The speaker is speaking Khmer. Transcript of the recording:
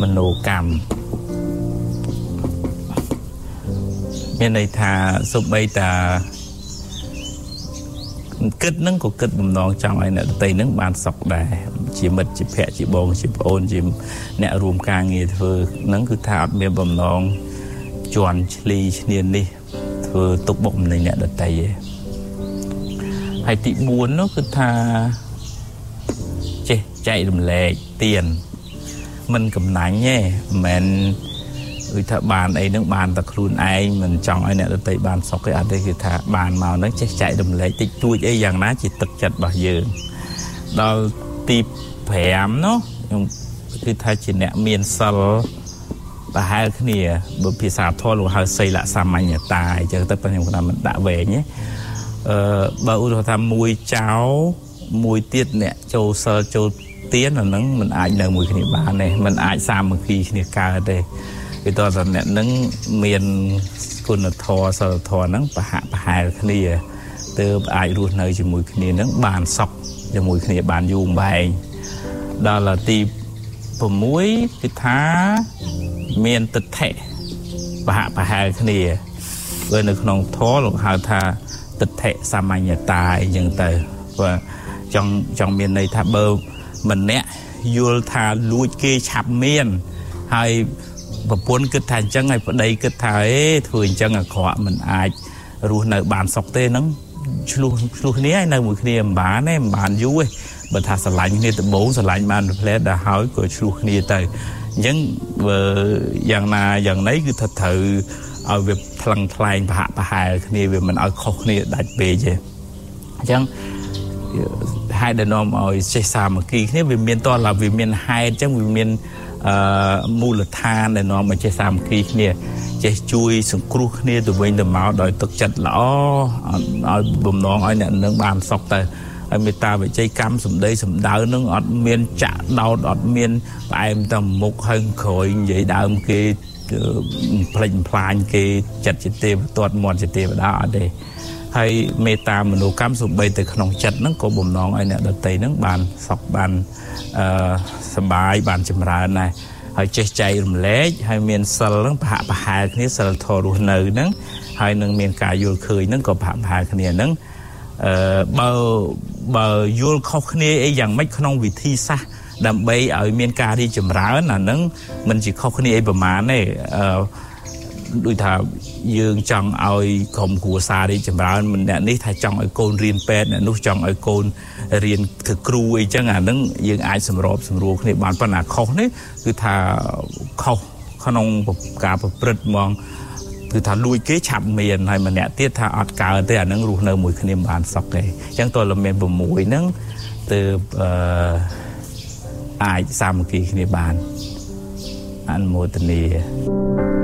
โนกรรมមានន័យថាសូម្បីតាគិតនឹងក៏គិតបំណងចង់ឲ្យអ្នកដទៃនឹងបានសុខដែរជាមិត្តជាភក្តិជាបងជាប្អូនជាអ្នករួមការងារធ្វើហ្នឹងគឺថាអត់មានបំណងជន់ឈ្លីឈ្នាននេះធ្វើទុកបុកម្នេញអ្នកដទៃទេហើយទី4នោះគឺថាចេះចែករំលែកទានមិនកំណាញ់ទេមិនគឺថាបានអីហ្នឹងបានតែខ្លួនឯងមិនចង់ឲ្យអ្នកដទៃបានសុខទេអត់ទេគឺថាបានមកហ្នឹងចេះចែករំលែកតិចតួចអីយ៉ាងណាជាទឹកចិត្តរបស់យើងដល់ទី5នោះខ្ញុំគឺថាជាអ្នកមានសិលប្រហែលគ្នាបើភាសាធម៌លោកហៅសីលសាមញ្ញតាអញ្ចឹងទៅខ្ញុំគាត់មិនដាក់វែងទេបើឧទាហរណ៍ថាមួយចៅមួយទៀតអ្នកចូលសិលចូលទានអាហ្នឹងមិនអាចនៅមួយគ្នាបានទេមិនអាចសាមគ្គីគ្នាកើតទេគឺតើអ្នកនឹងមានគុណធម៌សិលធម៌ហ្នឹងប្រហែលគ្នាទើបអាចរស់នៅជាមួយគ្នាហ្នឹងបានសុខជាមួយគ្នាបានយូរបែងដល់ទី6គឺថាមានទិដ្ឋិប្រហែលគ្នាបើនៅក្នុងធម៌លោកហៅថាទិដ្ឋិសាមញ្ញតាអីចឹងទៅព្រោះចង់មានន័យថាបើម្នាក់យល់ថាលួចគេឆាប់មានហើយប្រពន្ធគិតថាអញ្ចឹងហើយប្តីគិតថាធ្វើអញ្ចឹងអាក្រក់មិនអាចរស់នៅបានសុខទេហ្នឹងឆ្លោះគ្នាហើយនៅមួយគ្នាមិនបានយូរទេបើថាស្រឡាញ់គ្នាដំបូងស្រឡាញ់បានផ្លែដល់ហើយក៏ឆ្លោះគ្នាទៅអញ្ចឹងបើយ៉ាងណាយ៉ាងណីគឺថាត្រូវឲ្យវាថ្លឹងថ្លែងប្រហែលគ្នាវាមិនឲ្យខុសគ្នាដាច់ពេកទេអញ្ចឹងហេតុដែលនាំឲ្យចេះសាមគ្គីគ្នាវាមានតើវាមានហេតុអញ្ចឹងវាមានមូលដ្ឋានដែលនាំឲ្យចេះសាមគ្គីគ្នាចេះជួយសង្គ្រោះគ្នាទៅវិញទៅមកដោយទឹកចិត្តល្អឲ្យបំណងឲ្យអ្នកនឹងបានសុខទៅហើយមេត្តាវិជ័យកម្មសម្ដីសម្ដៅនឹងអត់មានចាក់ដោតអត់មានផ្អែមទៅមុខហើយក្រោយនិយាយដើមគេផ្លេចផ្លាញគេចិត្តជាទេវទត្តមាត់ជាទេវតាអត់ទេហើយមេត្តាមនោកម្មសំបីទៅក្នុងចិត្តហ្នឹងក៏បំណងឲ្យអ្នកដទៃហ្នឹងបានសុខបានសប្បាយបានចម្រើនដែរហើយចេះចែករំលែកហើយមានសិលហ្នឹងប្រហែលគ្នាសិលធម៌រស់នៅហ្នឹងហើយនឹងមានការយល់ឃើញហ្នឹងក៏ប្រហែលគ្នាហ្នឹងបើយល់ខុសគ្នាអីយ៉ាងម៉េចក្នុងវិធីសាស្ត្រដើម្បីឲ្យមានការរីកចម្រើនអាហ្នឹងមិនជាខុសគ្នាអីប្រមាណទេដូចថាយើងចង់ឲ្យក្រុមគ្រួសាររីកចម្រើនអ្នកនេះថាចង់ឲ្យកូនរៀនពេទ្យអ្នកនោះចង់ឲ្យកូនរៀនធ្វើគ្រូអីចឹងអាហ្នឹងយើងអាចសម្របសម្រួលគ្នាបានប៉ុន្តែខុសនេះគឺថាខុសក្នុងការប្រព្រឹត្តហ្មងគឺថាលួចគេឆាប់មានហើយម្នាក់ទៀតថាអត់កើតទេអាហ្នឹងរស់នៅមួយគ្នាមិនបានសុខទេអញ្ចឹងតើលមាន6ហ្នឹងទើបអាចសាមគ្គីគ្នាបានអនុមោទនា